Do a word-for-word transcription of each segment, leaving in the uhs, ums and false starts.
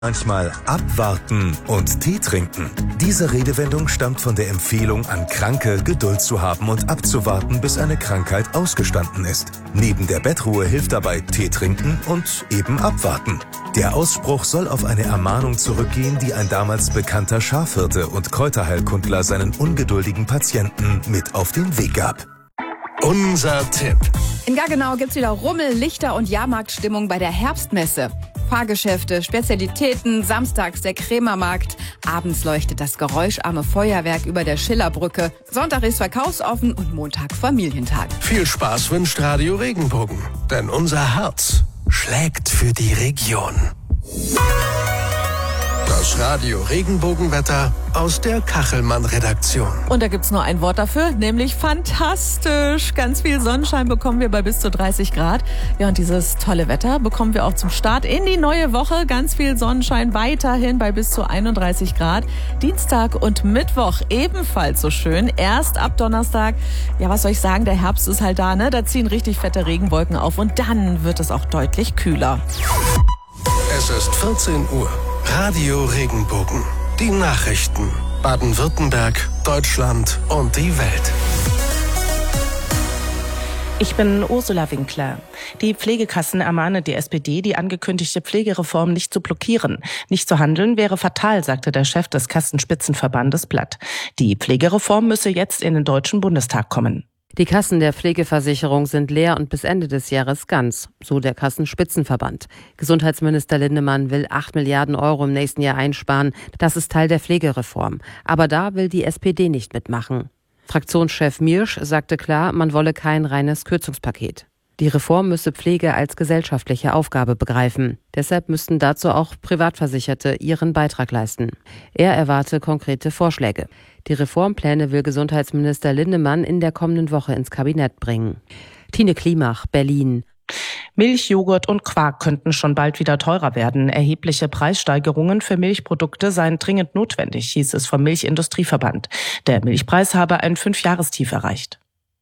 Manchmal abwarten und Tee trinken. Diese Redewendung stammt von der Empfehlung an Kranke, Geduld zu haben und abzuwarten, bis eine Krankheit ausgestanden ist. Neben der Bettruhe hilft dabei Tee trinken und eben abwarten. Der Ausspruch soll auf eine Ermahnung zurückgehen, die ein damals bekannter Schafhirte und Kräuterheilkundler seinen ungeduldigen Patienten mit auf den Weg gab. Unser Tipp. In Gaggenau gibt's wieder Rummel, Lichter und Jahrmarktstimmung bei der Herbstmesse. Fahrgeschäfte, Spezialitäten, samstags der Krämermarkt. Abends leuchtet das geräuscharme Feuerwerk über der Schillerbrücke. Sonntag ist verkaufsoffen und Montag Familientag. Viel Spaß wünscht Radio Regenbogen, denn unser Herz schlägt für die Region. Das Radio Regenbogenwetter aus der Kachelmann-Redaktion. Und da gibt's nur ein Wort dafür, nämlich fantastisch. Ganz viel Sonnenschein bekommen wir bei bis zu dreißig Grad. Ja, und dieses tolle Wetter bekommen wir auch zum Start in die neue Woche. Ganz viel Sonnenschein weiterhin bei bis zu einunddreißig Grad. Dienstag und Mittwoch ebenfalls so schön. Erst ab Donnerstag, ja, was soll ich sagen, der Herbst ist halt da, ne? Da ziehen richtig fette Regenwolken auf und dann wird es auch deutlich kühler. Es ist vierzehn Uhr. Radio Regenbogen. Die Nachrichten. Baden-Württemberg, Deutschland und die Welt. Ich bin Ursula Winkler. Die Pflegekassen ermahnen die S P D, die angekündigte Pflegereform nicht zu blockieren. Nicht zu handeln wäre fatal, sagte der Chef des Kassenspitzenverbandes Blatt. Die Pflegereform müsse jetzt in den Deutschen Bundestag kommen. Die Kassen der Pflegeversicherung sind leer und bis Ende des Jahres ganz, so der Kassenspitzenverband. Gesundheitsminister Lindemann will acht Milliarden Euro im nächsten Jahr einsparen. Das ist Teil der Pflegereform. Aber da will die S P D nicht mitmachen. Fraktionschef Miersch sagte klar, man wolle kein reines Kürzungspaket. Die Reform müsse Pflege als gesellschaftliche Aufgabe begreifen. Deshalb müssten dazu auch Privatversicherte ihren Beitrag leisten. Er erwarte konkrete Vorschläge. Die Reformpläne will Gesundheitsminister Lindemann in der kommenden Woche ins Kabinett bringen. Tine Klimach, Berlin. Milch, Joghurt und Quark könnten schon bald wieder teurer werden. Erhebliche Preissteigerungen für Milchprodukte seien dringend notwendig, hieß es vom Milchindustrieverband. Der Milchpreis habe ein Fünfjahrestief erreicht.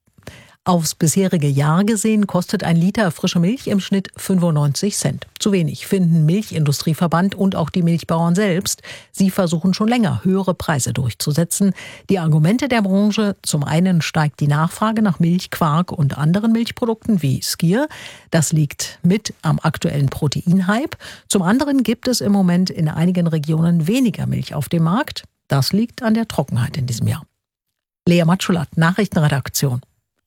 Aufs bisherige Jahr gesehen kostet ein Liter frische Milch im Schnitt fünfundneunzig Cent. Zu wenig, finden Milchindustrieverband und auch die Milchbauern selbst. Sie versuchen schon länger, höhere Preise durchzusetzen. Die Argumente der Branche: zum einen steigt die Nachfrage nach Milch, Quark und anderen Milchprodukten wie Skyr. Das liegt mit am aktuellen Proteinhype. Zum anderen gibt es im Moment in einigen Regionen weniger Milch auf dem Markt. Das liegt an der Trockenheit in diesem Jahr. Lea Matschulat, Nachrichtenredaktion.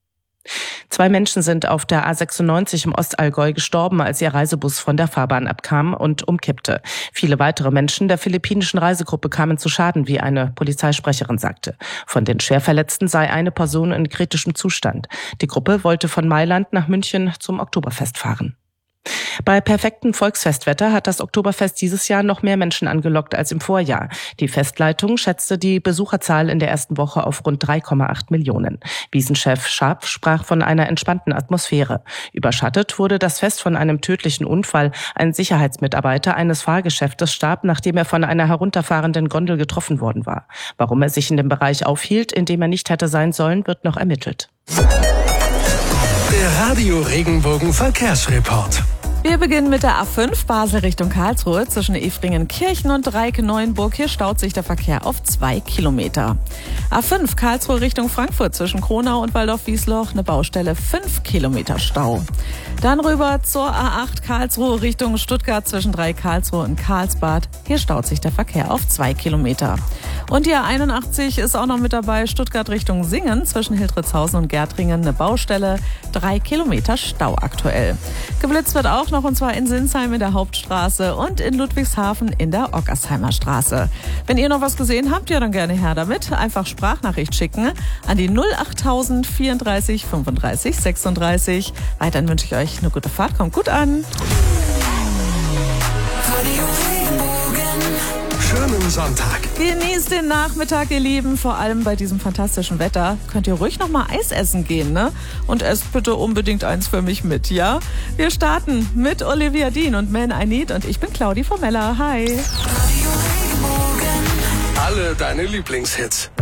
Zwei Menschen sind auf der A sechsundneunzig im Ostallgäu gestorben, als ihr Reisebus von der Fahrbahn abkam und umkippte. Viele weitere Menschen der philippinischen Reisegruppe kamen zu Schaden, wie eine Polizeisprecherin sagte. Von den Schwerverletzten sei eine Person in kritischem Zustand. Die Gruppe wollte von Mailand nach München zum Oktoberfest fahren. Bei perfektem Volksfestwetter hat das Oktoberfest dieses Jahr noch mehr Menschen angelockt als im Vorjahr. Die Festleitung schätzte die Besucherzahl in der ersten Woche auf rund drei Komma acht Millionen. Wiesenchef Scharf sprach von einer entspannten Atmosphäre. Überschattet wurde das Fest von einem tödlichen Unfall. Ein Sicherheitsmitarbeiter eines Fahrgeschäftes starb, nachdem er von einer herunterfahrenden Gondel getroffen worden war. Warum er sich in dem Bereich aufhielt, in dem er nicht hätte sein sollen, wird noch ermittelt. Der Radio Regenbogen Verkehrsreport. Wir beginnen mit der A fünf Basel Richtung Karlsruhe zwischen Efringen-Kirchen und Dreieck-Neuenburg. Hier staut sich der Verkehr auf zwei Kilometer. A fünf Karlsruhe Richtung Frankfurt zwischen Kronau und Waldorf-Wiesloch, eine Baustelle, fünf Kilometer Stau. Dann rüber zur A acht Karlsruhe Richtung Stuttgart zwischen Dreieck Karlsruhe und Karlsbad. Hier staut sich der Verkehr auf zwei Kilometer. Und die A einundachtzig ist auch noch mit dabei, Stuttgart Richtung Singen zwischen Hildritzhausen und Gärtringen, eine Baustelle, drei Kilometer Stau aktuell. Geblitzt wird auch noch, und zwar in Sinsheim in der Hauptstraße und in Ludwigshafen in der Ockersheimer Straße. Wenn ihr noch was gesehen habt, ja dann gerne her damit. Einfach Sprachnachricht schicken an die null achttausend vierunddreißig fünfunddreißig sechsunddreißig. Weiterhin wünsche ich euch eine gute Fahrt, kommt gut an. Schönen Sonntag. Genießt den Nachmittag, ihr Lieben. Vor allem bei diesem fantastischen Wetter könnt ihr ruhig noch mal Eis essen gehen, ne? Und esst bitte unbedingt eins für mich mit, ja? Wir starten mit Olivia Dean und Man I Need und ich bin Claudi Formella. Hi. Alle deine Lieblingshits.